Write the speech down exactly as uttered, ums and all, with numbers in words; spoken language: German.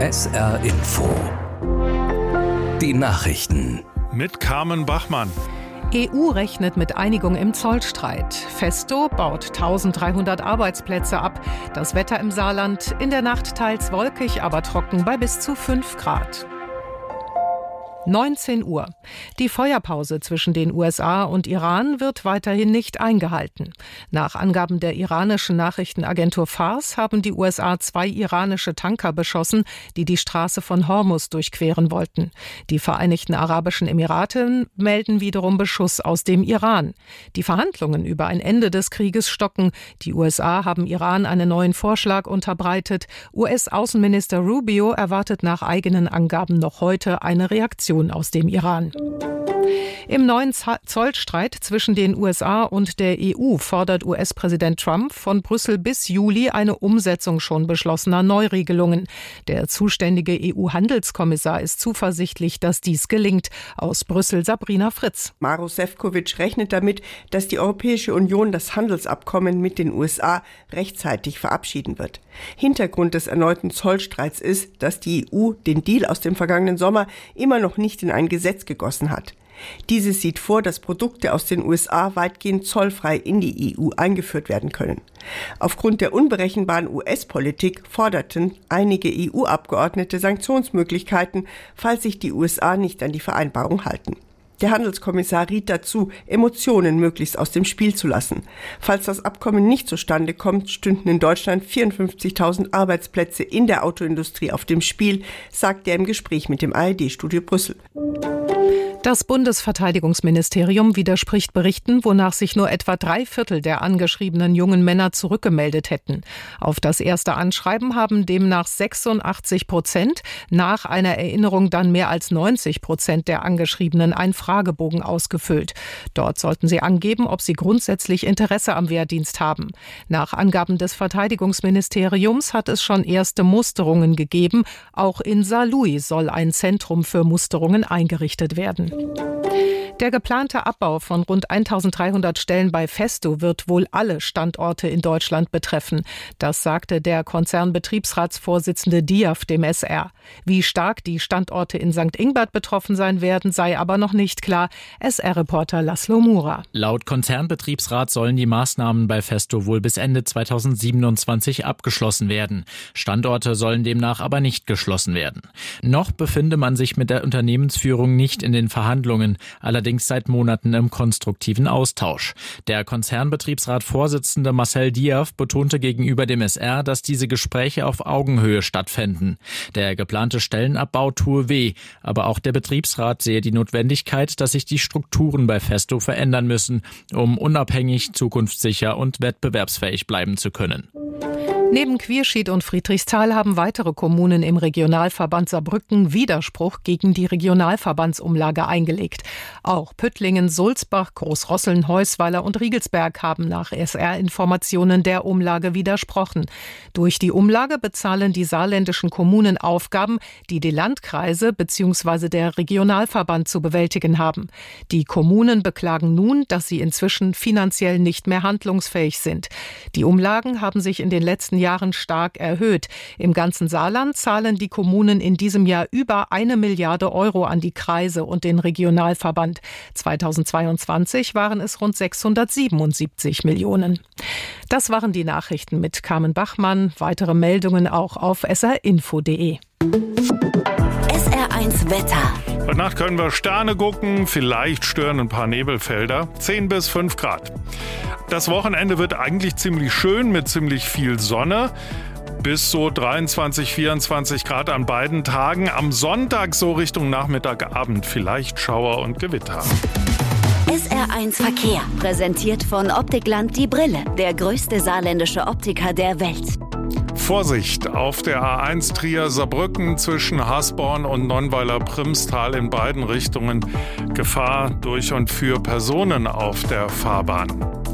S R Info. Die Nachrichten. Mit Carmen Bachmann. E U rechnet mit Einigung im Zollstreit. Festo baut eintausenddreihundert Arbeitsplätze ab. Das Wetter im Saarland in der Nacht teils wolkig, aber trocken bei bis zu fünf Grad. neunzehn Uhr. Die Feuerpause zwischen den U S A und Iran wird weiterhin nicht eingehalten. Nach Angaben der iranischen Nachrichtenagentur Fars haben die U S A zwei iranische Tanker beschossen, die die Straße von Hormuz durchqueren wollten. Die Vereinigten Arabischen Emirate melden wiederum Beschuss aus dem Iran. Die Verhandlungen über ein Ende des Krieges stocken. Die U S A haben Iran einen neuen Vorschlag unterbreitet. U S-Außenminister Rubio erwartet nach eigenen Angaben noch heute eine Reaktion aus dem Iran. Im neuen Zollstreit zwischen den U S A und der E U fordert U S-Präsident Trump von Brüssel bis Juli eine Umsetzung schon beschlossener Neuregelungen. Der zuständige E U-Handelskommissar ist zuversichtlich, dass dies gelingt. Aus Brüssel Sabrina Fritz. Maroš Šefčovič rechnet damit, dass die Europäische Union das Handelsabkommen mit den U S A rechtzeitig verabschieden wird. Hintergrund des erneuten Zollstreits ist, dass die E U den Deal aus dem vergangenen Sommer immer noch nicht in ein Gesetz gegossen hat. Dieses sieht vor, dass Produkte aus den U S A weitgehend zollfrei in die E U eingeführt werden können. Aufgrund der unberechenbaren U S-Politik forderten einige E U-Abgeordnete Sanktionsmöglichkeiten, falls sich die U S A nicht an die Vereinbarung halten. Der Handelskommissar riet dazu, Emotionen möglichst aus dem Spiel zu lassen. Falls das Abkommen nicht zustande kommt, stünden in Deutschland vierundfünfzigtausend Arbeitsplätze in der Autoindustrie auf dem Spiel, sagt er im Gespräch mit dem A R D-Studio Brüssel. Das Bundesverteidigungsministerium widerspricht Berichten, wonach sich nur etwa drei Viertel der angeschriebenen jungen Männer zurückgemeldet hätten. Auf das erste Anschreiben haben demnach sechsundachtzig Prozent, nach einer Erinnerung dann mehr als neunzig Prozent der Angeschriebenen einen Fragebogen ausgefüllt. Dort sollten sie angeben, ob sie grundsätzlich Interesse am Wehrdienst haben. Nach Angaben des Verteidigungsministeriums hat es schon erste Musterungen gegeben. Auch in Saarlouis soll ein Zentrum für Musterungen eingerichtet werden. Der geplante Abbau von rund eintausenddreihundert Stellen bei Festo wird wohl alle Standorte in Deutschland betreffen. Das sagte der Konzernbetriebsratsvorsitzende Diaf dem S R. Wie stark die Standorte in Sankt Ingbert betroffen sein werden, sei aber noch nicht klar. S R-Reporter Laszlo Mura. Laut Konzernbetriebsrat sollen die Maßnahmen bei Festo wohl bis Ende zweitausendsiebenundzwanzig abgeschlossen werden. Standorte sollen demnach aber nicht geschlossen werden. Noch befinde man sich mit der Unternehmensführung nicht in den Verhandlungen, allerdings seit Monaten im konstruktiven Austausch. Der Konzernbetriebsrat-Vorsitzende Marcel Diaf betonte gegenüber dem S R, dass diese Gespräche auf Augenhöhe stattfänden. Der geplante Stellenabbau tue weh, aber auch der Betriebsrat sehe die Notwendigkeit, dass sich die Strukturen bei Festo verändern müssen, um unabhängig, zukunftssicher und wettbewerbsfähig bleiben zu können. Neben Quierschied und Friedrichsthal haben weitere Kommunen im Regionalverband Saarbrücken Widerspruch gegen die Regionalverbandsumlage eingelegt. Auch Püttlingen, Sulzbach, Großrosseln, Heusweiler und Riegelsberg haben nach S R-Informationen der Umlage widersprochen. Durch die Umlage bezahlen die saarländischen Kommunen Aufgaben, die die Landkreise bzw. der Regionalverband zu bewältigen haben. Die Kommunen beklagen nun, dass sie inzwischen finanziell nicht mehr handlungsfähig sind. Die Umlagen haben sich in den letzten Jahren stark erhöht. Im ganzen Saarland zahlen die Kommunen in diesem Jahr über eine Milliarde Euro an die Kreise und den Regionalverband. zweitausendzweiundzwanzig waren es rund sechshundertsiebenundsiebzig Millionen. Das waren die Nachrichten mit Carmen Bachmann. Weitere Meldungen auch auf s r info punkt d e. S R eins Wetter. Heute Nacht können wir Sterne gucken, vielleicht stören ein paar Nebelfelder. zehn bis fünf Grad. Das Wochenende wird eigentlich ziemlich schön mit ziemlich viel Sonne. Bis so dreiundzwanzig, vierundzwanzig Grad an beiden Tagen. Am Sonntag so Richtung Nachmittag, Abend vielleicht Schauer und Gewitter. S R eins Verkehr. Präsentiert von Optikland die Brille. Der größte saarländische Optiker der Welt. Vorsicht auf der A eins Trier-Saarbrücken zwischen Hasborn und Nonnweiler-Primstal in beiden Richtungen. Gefahr durch und für Personen auf der Fahrbahn.